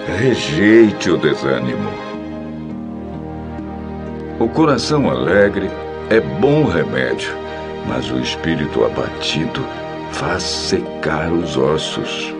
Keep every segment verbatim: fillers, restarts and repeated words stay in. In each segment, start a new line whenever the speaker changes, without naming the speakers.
Rejeite o desânimo. O coração alegre é bom remédio, mas o espírito abatido faz secar os ossos.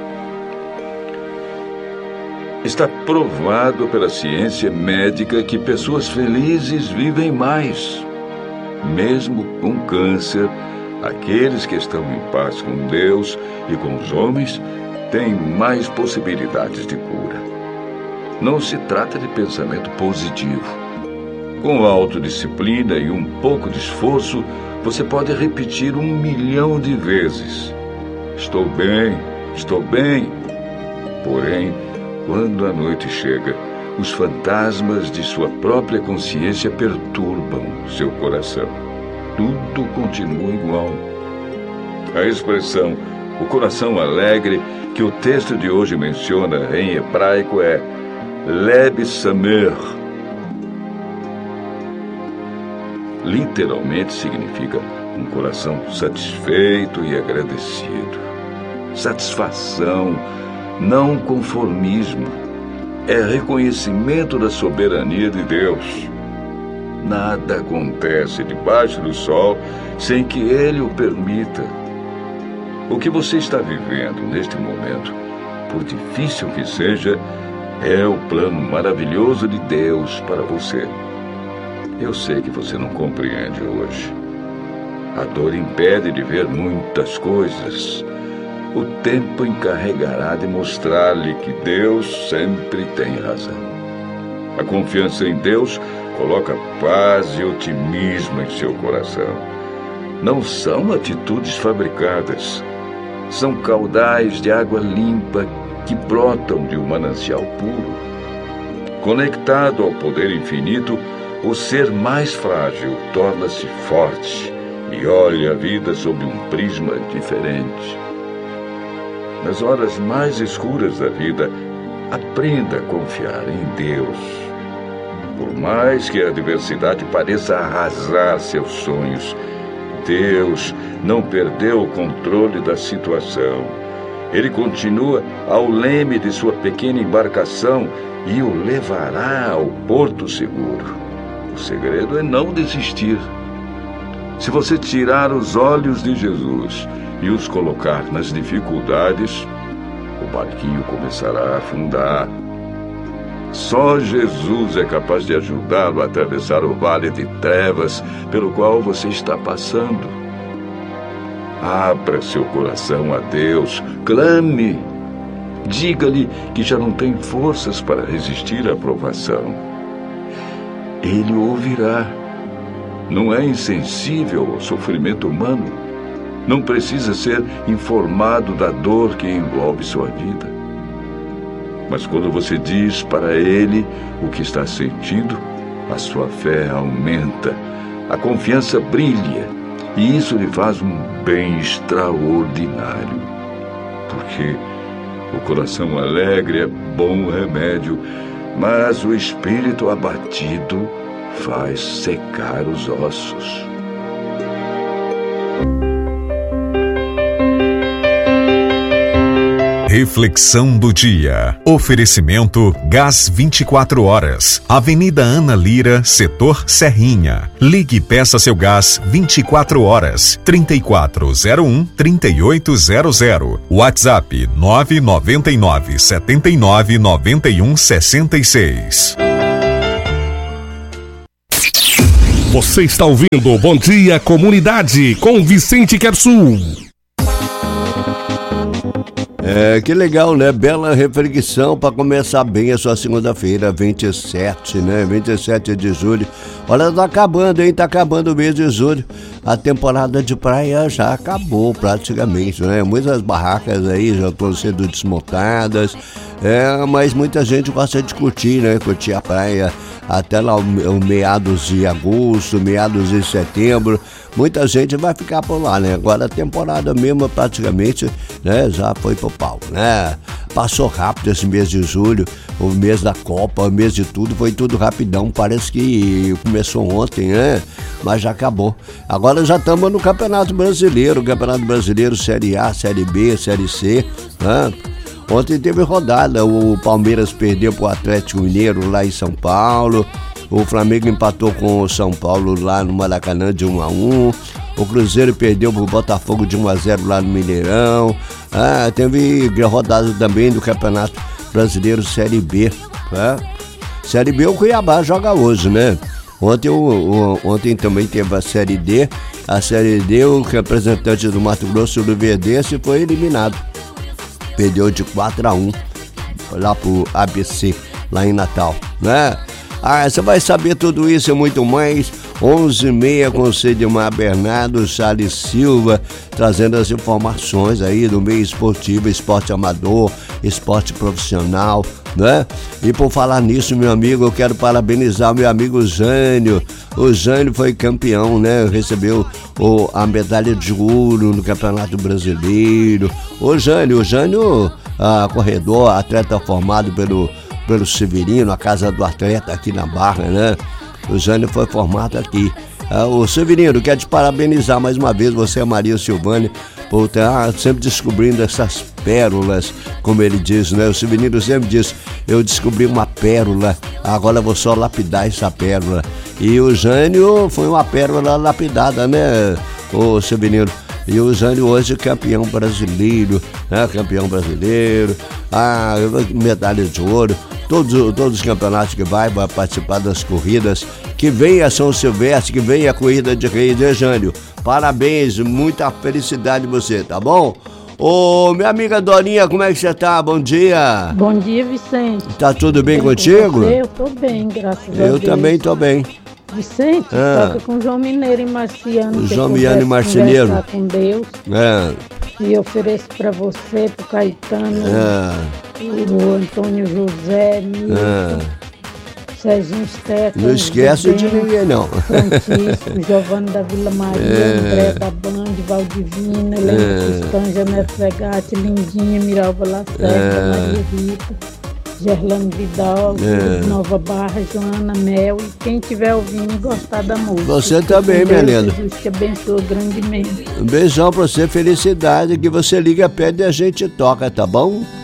Está provado pela ciência médica que pessoas felizes vivem mais. Mesmo com câncer, aqueles que estão em paz com Deus e com os homens têm mais possibilidades de cura. Não se trata de pensamento positivo. Com autodisciplina e um pouco de esforço, você pode repetir um milhão de vezes: estou bem, estou bem. Porém, quando a noite chega, os fantasmas de sua própria consciência perturbam seu coração. Tudo continua igual. A expressão "o coração alegre", que o texto de hoje menciona em hebraico, é Leb Samer. Literalmente significa um coração satisfeito e agradecido. Satisfação, não conformismo. É reconhecimento da soberania de Deus. Nada acontece debaixo do sol sem que Ele o permita. O que você está vivendo neste momento, por difícil que seja, é o plano maravilhoso de Deus para você. Eu sei que você não compreende hoje. A dor impede de ver muitas coisas. O tempo encarregará de mostrar-lhe que Deus sempre tem razão. A confiança em Deus coloca paz e otimismo em seu coração. Não são atitudes fabricadas. São caudais de água limpa que brotam de um manancial puro. Conectado ao poder infinito, o ser mais frágil torna-se forte e olha a vida sob um prisma diferente. Nas horas mais escuras da vida, aprenda a confiar em Deus. Por mais que a adversidade pareça arrasar seus sonhos, Deus não perdeu o controle da situação. Ele continua ao leme de sua pequena embarcação e o levará ao porto seguro. O segredo é não desistir. Se você tirar os olhos de Jesus e os colocar nas dificuldades, o barquinho começará a afundar. Só Jesus é capaz de ajudá-lo a atravessar o vale de trevas pelo qual você está passando. Abra seu coração a Deus, clame, diga-lhe que já não tem forças para resistir à provação. Ele o ouvirá. Não é insensível ao sofrimento humano. Não precisa ser informado da dor que envolve sua vida. Mas quando você diz para ele o que está sentindo, a sua fé aumenta, a confiança brilha, e isso lhe faz um bem extraordinário. Porque o coração alegre é bom remédio, mas o espírito abatido faz secar os ossos.
Reflexão do dia. Oferecimento Gás vinte e quatro horas. Avenida Ana Lira, setor Serrinha. Ligue e peça seu gás vinte e quatro horas. trinta e quatro zero um, trinta e oito zero zero. WhatsApp nove nove nove, sete nove, nove um, seis seis.
Você está ouvindo Bom Dia Comunidade com Vicente Quersul.
É, que legal, né? Bela reflexão para começar bem a sua segunda-feira, vinte e sete, né? vinte e sete de julho. Olha, tá acabando, hein? Tá acabando o mês de julho. A temporada de praia já acabou praticamente, né? Muitas barracas aí já estão sendo desmontadas, é, mas muita gente gosta de curtir, né? Curtir a praia até lá o meados de agosto, meados de setembro. Muita gente vai ficar por lá, né? Agora a temporada mesmo praticamente, né, já foi pro pau, né? Passou rápido esse mês de julho, o mês da Copa, o mês de tudo, foi tudo rapidão. Parece que começou ontem, né? Mas já acabou. Agora já estamos no Campeonato Brasileiro, Campeonato Brasileiro Série A, Série B, Série C, né? Ontem teve rodada, o Palmeiras perdeu pro Atlético Mineiro lá em São Paulo, o Flamengo empatou com o São Paulo lá no Maracanã de um a um, o Cruzeiro perdeu pro Botafogo de um a zero lá no Mineirão. Ah, teve rodada também do Campeonato Brasileiro Série B, né? Série B o Cuiabá joga hoje, né? Ontem, o, o, ontem também teve a Série D, a Série D o representante do Mato Grosso do Verdense foi eliminado. Perdeu de quatro a um lá pro A B C, lá em Natal, né? Ah, você vai saber tudo isso e muito mais. onze e meia com o Cedimar Bernardo, Charles Silva, trazendo as informações aí do meio esportivo, esporte amador, esporte profissional, né? E por falar nisso, meu amigo, eu quero parabenizar o meu amigo Jânio. O Jânio foi campeão, né? Recebeu o, a medalha de ouro no Campeonato Brasileiro. O Jânio, o Jânio, ah, corredor, atleta formado pelo pelo Severino, a casa do atleta aqui na Barra, né? O Jânio foi formado aqui. Ah, o Severino, quero te parabenizar mais uma vez, você e a Maria Silvânia, por estar sempre descobrindo essas pérolas, como ele diz, né? O Severino sempre diz, eu descobri uma pérola, agora vou só lapidar essa pérola. E o Jânio foi uma pérola lapidada, né, o Severino? E o Jânio hoje é campeão brasileiro, né? Campeão brasileiro, ah, medalha de ouro, todos, todos os campeonatos que vai, vai participar das corridas, que vem a São Silvestre, que vem a corrida de Reis, né, Jânio? Parabéns, muita felicidade você, tá bom? Ô, minha amiga Dorinha, como é que você tá? Bom dia.
Bom dia, Vicente.
Tá tudo bem, bem contigo?
Eu tô bem, graças a
Eu
Deus.
Eu também tô bem.
Vicente, ah. toca com o João Mineiro e Marciano.
João Mineiro e Marcineiro.
Com Deus.
É.
E ofereço pra você, pro Caetano,
é.
o Antônio José, Milton, é. Serginho Steca.
Não esquece de ninguém, não.
Francisco, Giovanni da Vila Maria, é. André da Band, Valdivina, Helena é. Custanja, Neto Fregatti, Lindinha, Miralva Lacerda, é. Maria Rita, Gerlane Vidal, é. Nova Barra, Joana Mel, e quem estiver ouvindo e gostar da música.
Você também, minha linda.
Deus te abençoe grandemente.
Um beijão pra você, felicidade, que você liga perto e a gente toca, tá bom?